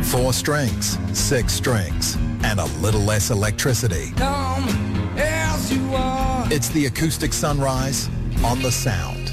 4 strings, 6 strings, and a little less electricity. Come as you are. It's the acoustic sunrise on the Sound.